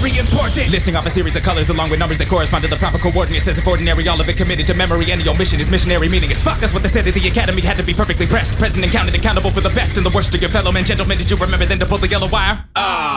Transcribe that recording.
very important. Listing off a series of colors along with numbers that correspond to the proper coordinates. As if ordinary, all of it committed to memory. Any omission is missionary, meaning it's fuck. That's what they said at the academy. Had to be perfectly pressed, present and counted, accountable for the best and the worst of your fellow men. Gentlemen, did you remember then to pull the yellow wire?